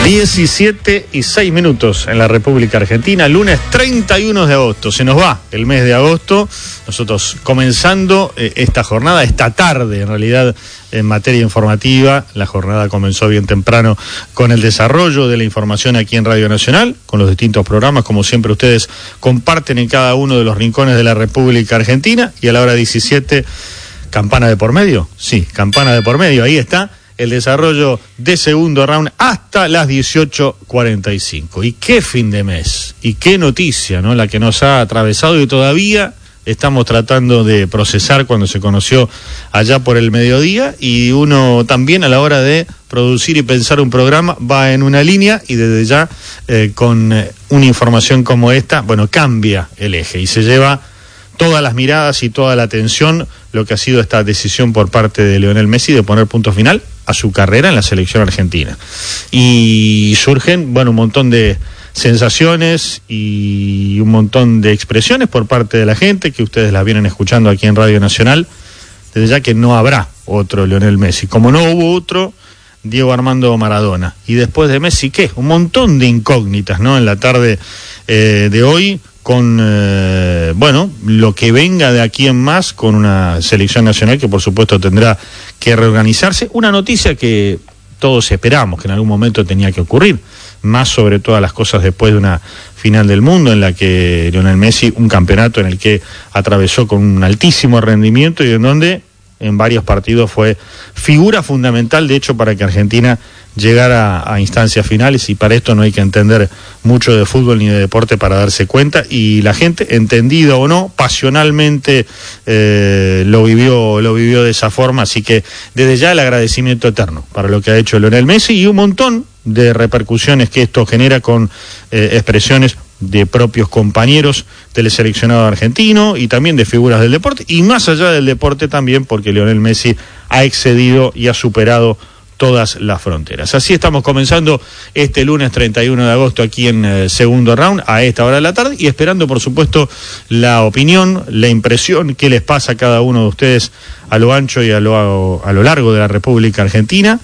17:06 en la República Argentina, lunes 31 de agosto. Se nos va el mes de agosto, nosotros comenzando esta jornada, esta tarde en realidad en materia informativa. La jornada comenzó bien temprano con el desarrollo de la información aquí en Radio Nacional, con los distintos programas, como siempre ustedes comparten en cada uno de los rincones de la República Argentina, y a la hora 17, campana de por medio, sí, campana de por medio, ahí está el desarrollo de segundo round hasta las 18:45. Y qué fin de mes, y qué noticia, ¿no? La que nos ha atravesado y todavía estamos tratando de procesar cuando se conoció allá por el mediodía, y uno también a la hora de producir y pensar un programa va en una línea, y desde ya con una información como esta, bueno, cambia el eje y se lleva todas las miradas y toda la atención lo que ha sido esta decisión por parte de Lionel Messi de poner punto final a su carrera en la selección argentina. Y surgen, bueno, un montón de sensaciones y un montón de expresiones por parte de la gente, que ustedes las vienen escuchando aquí en Radio Nacional, desde ya que no habrá otro Lionel Messi, como no hubo otro Diego Armando Maradona. Y después de Messi, ¿qué? Un montón de incógnitas, ¿no? En la tarde de hoy, con, bueno, lo que venga de aquí en más, con una selección nacional que por supuesto tendrá que reorganizarse. Una noticia que todos esperamos que en algún momento tenía que ocurrir, más sobre todas las cosas después de una final del mundo en la que Lionel Messi, un campeonato en el que atravesó con un altísimo rendimiento y en donde en varios partidos fue figura fundamental, de hecho, para que Argentina llegara a instancias finales, y para esto no hay que entender mucho de fútbol ni de deporte para darse cuenta, y la gente, entendida o no, pasionalmente lo vivió de esa forma. Así que desde ya el agradecimiento eterno para lo que ha hecho Lionel Messi, y un montón de repercusiones que esto genera con expresiones de propios compañeros del seleccionado argentino y también de figuras del deporte, y más allá del deporte también, porque Lionel Messi ha excedido y ha superado todas las fronteras. Así estamos comenzando este lunes 31 de agosto aquí en segundo round a esta hora de la tarde, y esperando por supuesto la opinión, la impresión, qué les pasa a cada uno de ustedes a lo ancho y a lo largo de la República Argentina,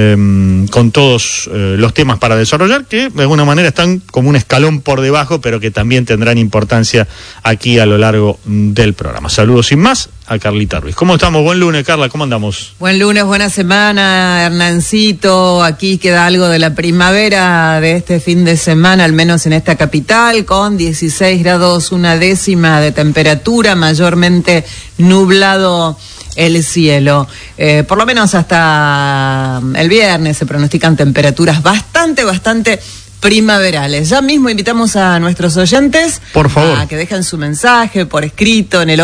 con todos los temas para desarrollar, que de alguna manera están como un escalón por debajo, pero que también tendrán importancia aquí a lo largo del programa. Saludos sin más a Carlita Ruiz. ¿Cómo estamos? Buen lunes, Carla, ¿cómo andamos? Buen lunes, buena semana, Hernancito. Aquí queda algo de la primavera de este fin de semana, al menos en esta capital, con 16 grados, una décima de temperatura, mayormente nublado el cielo. Por lo menos hasta el viernes se pronostican temperaturas bastante primaverales. Ya mismo invitamos a nuestros oyentes, por favor, a que dejen su mensaje por escrito en el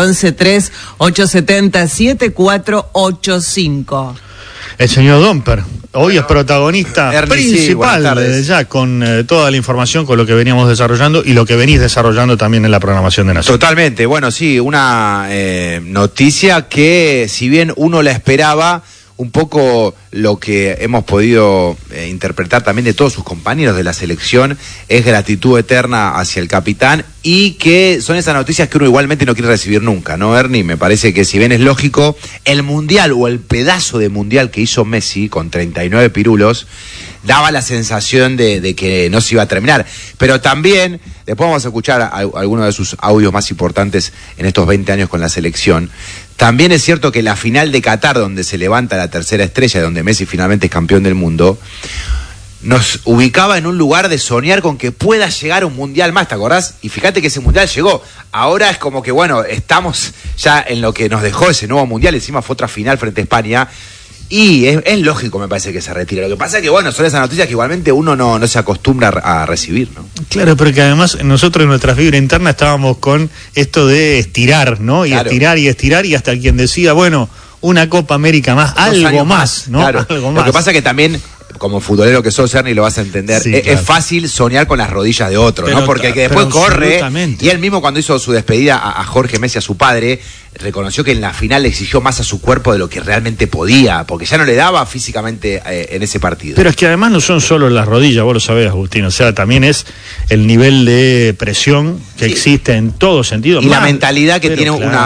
11-3-870-7485. El señor Domper hoy es protagonista principal, desde ya, con toda la información, con lo que veníamos desarrollando y lo que venís desarrollando también en la programación de Nación. Totalmente, bueno, sí, una noticia que, si bien uno la esperaba, un poco lo que hemos podido interpretar también de todos sus compañeros de la selección es gratitud eterna hacia el capitán, y que son esas noticias que uno igualmente no quiere recibir nunca, ¿no, Ernie? Me parece que, si bien es lógico, el mundial o el pedazo de mundial que hizo Messi con 39 pirulos daba la sensación de que no se iba a terminar, pero también después vamos a escuchar algunos de sus audios más importantes en estos 20 años con la selección. También es cierto que la final de Qatar, donde se levanta la tercera estrella, donde Messi finalmente es campeón del mundo, nos ubicaba en un lugar de soñar con que pueda llegar un mundial más, ¿te acordás? Y fíjate que ese mundial llegó. Ahora es como que, bueno, estamos ya en lo que nos dejó ese nuevo mundial. Encima fue otra final frente a España. Y es lógico, me parece, que se retire. Lo que pasa es que, bueno, son esas noticias que igualmente uno no se acostumbra a recibir, ¿no? Claro, pero que además nosotros en nuestra fibra interna estábamos con esto de estirar, ¿no? Y claro, estirar, y hasta quien decía, bueno, una Copa América más, algo más, ¿no? Claro. Algo más. Lo que pasa es que también, como futbolero que sos, Ernie, lo vas a entender, sí, claro, es fácil soñar con las rodillas de otro, pero, ¿no? Porque el que después corre, y él mismo, cuando hizo su despedida a Jorge Messi, a su padre, reconoció que en la final le exigió más a su cuerpo de lo que realmente podía, porque ya no le daba físicamente en ese partido. Pero es que además no son solo las rodillas, vos lo sabés, Agustín, o sea, también es el nivel de presión que existe en todo sentido. Y la mentalidad que tiene, claro,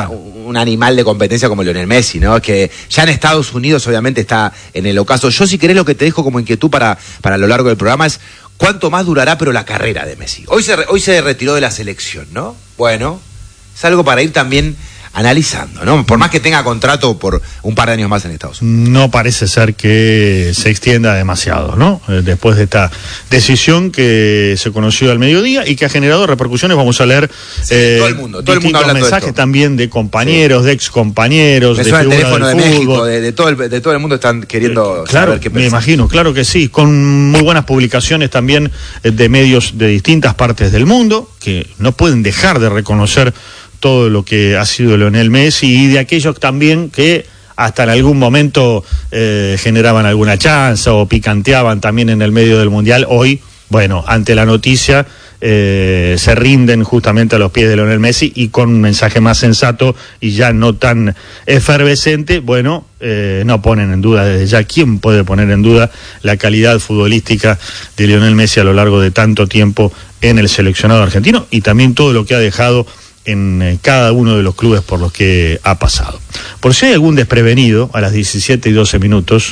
un animal de competencia como Lionel Messi, ¿no? Que ya en Estados Unidos obviamente está en el ocaso. Yo, si querés, lo que te dejo como inquietud para lo largo del programa es cuánto más durará pero la carrera de Messi. Hoy se retiró de la selección, ¿no? Bueno, es algo para ir también analizando, ¿no? Por más que tenga contrato por un par de años más en Estados Unidos. No parece ser que se extienda demasiado, ¿no? Después de esta decisión que se conoció al mediodía y que ha generado repercusiones, vamos a leer todo el mundo hablando mensajes de esto. También de compañeros, de excompañeros, de figuras el teléfono del de fútbol. México, de todo el mundo están queriendo claro, saber qué me pensar. imagino, claro que sí, con muy buenas publicaciones también de medios de distintas partes del mundo, que no pueden dejar de reconocer todo lo que ha sido Lionel Messi, y de aquellos también que hasta en algún momento generaban alguna chanza o picanteaban también en el medio del Mundial. Hoy, bueno, ante la noticia se rinden justamente a los pies de Lionel Messi, y con un mensaje más sensato y ya no tan efervescente, bueno, no ponen en duda desde ya. ¿Quién puede poner en duda la calidad futbolística de Lionel Messi a lo largo de tanto tiempo en el seleccionado argentino, y también todo lo que ha dejado en cada uno de los clubes por los que ha pasado? Por si hay algún desprevenido, a las 17:12,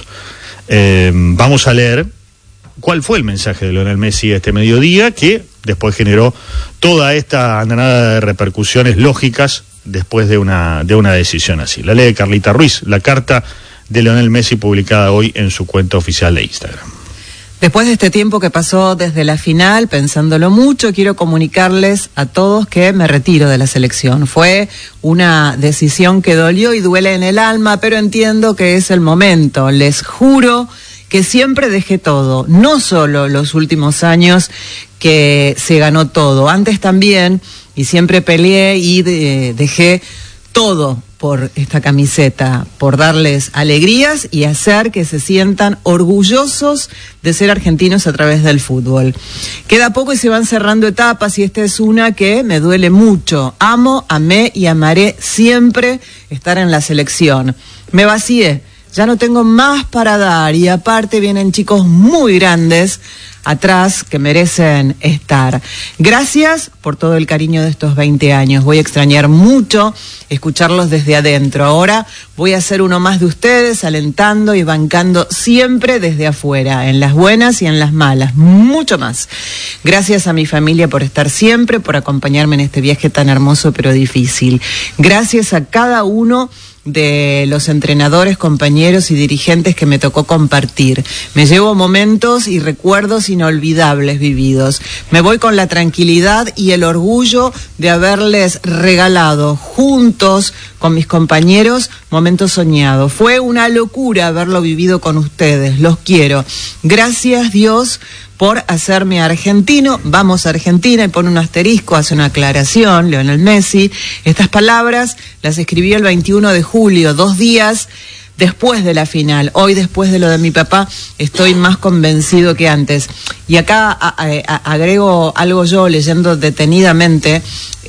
vamos a leer cuál fue el mensaje de Lionel Messi este mediodía, que después generó toda esta andanada de repercusiones lógicas después de una decisión así. La lee Carlita Ruiz, la carta de Lionel Messi publicada hoy en su cuenta oficial de Instagram. Después de este tiempo que pasó desde la final, pensándolo mucho, quiero comunicarles a todos que me retiro de la selección. Fue una decisión que dolió y duele en el alma, pero entiendo que es el momento. Les juro que siempre dejé todo, no solo los últimos años que se ganó todo, antes también, y siempre peleé y dejé todo por esta camiseta, por darles alegrías y hacer que se sientan orgullosos de ser argentinos a través del fútbol. Queda poco y se van cerrando etapas, y esta es una que me duele mucho. Amo, amé y amaré siempre estar en la selección. Me vacié, ya no tengo más para dar, y aparte vienen chicos muy grandes atrás que merecen estar. Gracias por todo el cariño de estos 20 años. Voy a extrañar mucho escucharlos desde adentro. Ahora voy a ser uno más de ustedes, alentando y bancando siempre desde afuera, en las buenas y en las malas, mucho más. Gracias a mi familia por estar siempre, por acompañarme en este viaje tan hermoso pero difícil. Gracias a cada uno de los entrenadores, compañeros y dirigentes que me tocó compartir. Me llevo momentos y recuerdos inolvidables vividos. Me voy con la tranquilidad y el orgullo de haberles regalado juntos con mis compañeros momentos soñados. Fue una locura haberlo vivido con ustedes. Los quiero. Gracias, Dios, por hacerme argentino. Vamos a Argentina, y pone un asterisco, hace una aclaración, Lionel Messi. Estas palabras las escribió el 21 de julio, 2 días después de la final. Hoy, después de lo de mi papá, estoy más convencido que antes. Y acá agrego algo yo, leyendo detenidamente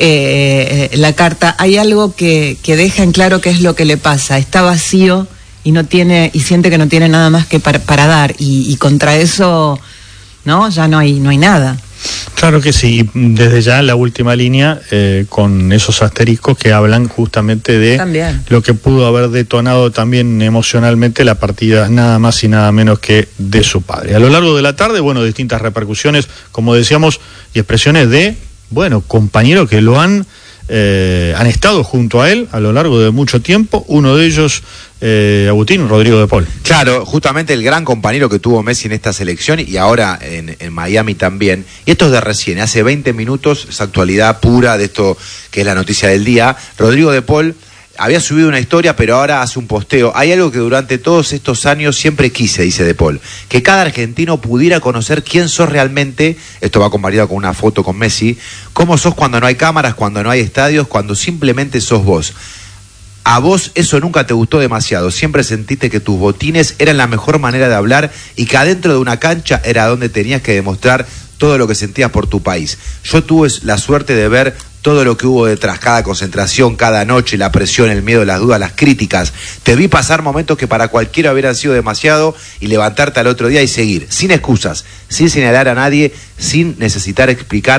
la carta. Hay algo que deja en claro qué es lo que le pasa. Está vacío y siente que no tiene nada más que para dar. Y contra eso, ¿no? Ya no hay nada. Claro que sí, desde ya la última línea, con esos asteriscos que hablan justamente de También lo que pudo haber detonado también emocionalmente la partida, nada más y nada menos que de su padre. A lo largo de la tarde, bueno, distintas repercusiones, como decíamos, y expresiones de, bueno, compañeros que lo han estado junto a él a lo largo de mucho tiempo. Uno de ellos, Agustín, Rodrigo de Paul. Claro, justamente el gran compañero que tuvo Messi en esta selección, y ahora en Miami también. Y esto es de recién, hace 20 minutos, es actualidad pura de esto que es la noticia del día. Rodrigo de Paul había subido una historia, pero ahora hace un posteo. Hay algo que durante todos estos años siempre quise, dice De Paul, que cada argentino pudiera conocer quién sos realmente. Esto va acompañado con una foto con Messi. Cómo sos cuando no hay cámaras, cuando no hay estadios, cuando simplemente sos vos. A vos eso nunca te gustó demasiado. Siempre sentiste que tus botines eran la mejor manera de hablar, y que adentro de una cancha era donde tenías que demostrar todo lo que sentías por tu país. Yo tuve la suerte de ver todo lo que hubo detrás, cada concentración, cada noche, la presión, el miedo, las dudas, las críticas. Te vi pasar momentos que para cualquiera hubieran sido demasiado, y levantarte al otro día y seguir, sin excusas, sin señalar a nadie, sin necesitar explicar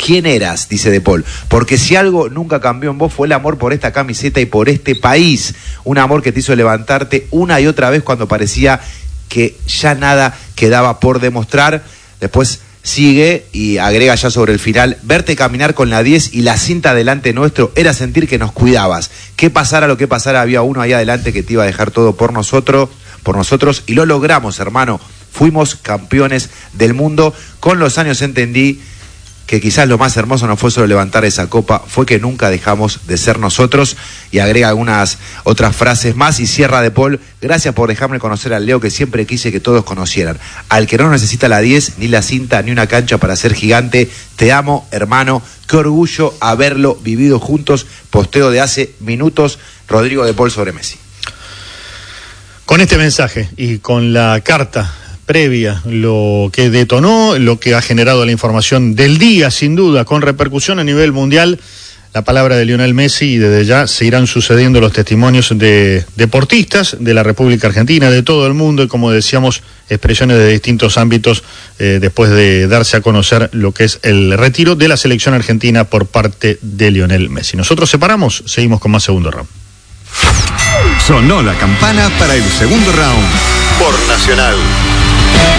¿Quién eras?, dice De Paul. Porque si algo nunca cambió en vos fue el amor por esta camiseta y por este país. Un amor que te hizo levantarte una y otra vez cuando parecía que ya nada quedaba por demostrar. Después sigue y agrega ya sobre el final: verte caminar con la 10 y la cinta delante nuestro era sentir que nos cuidabas. Que pasara lo que pasara, había uno ahí adelante que te iba a dejar todo por nosotros, y lo logramos, hermano. Fuimos campeones del mundo. Con los años entendí que quizás lo más hermoso no fue solo levantar esa copa, fue que nunca dejamos de ser nosotros. Y agrega algunas otras frases más y cierra De Paul: gracias por dejarme conocer al Leo que siempre quise que todos conocieran. Al que no necesita la 10, ni la cinta, ni una cancha para ser gigante. Te amo, hermano. Qué orgullo haberlo vivido juntos. Posteo de hace minutos, Rodrigo De Paul sobre Messi. Con este mensaje y con la carta previa, lo que detonó, lo que ha generado la información del día, sin duda, con repercusión a nivel mundial, la palabra de Lionel Messi, y desde ya se irán sucediendo los testimonios de deportistas de la República Argentina, de todo el mundo, y como decíamos, expresiones de distintos ámbitos después de darse a conocer lo que es el retiro de la selección argentina por parte de Lionel Messi. Nosotros separamos, seguimos con más segundo round. Sonó la campana para el segundo round por Nacional.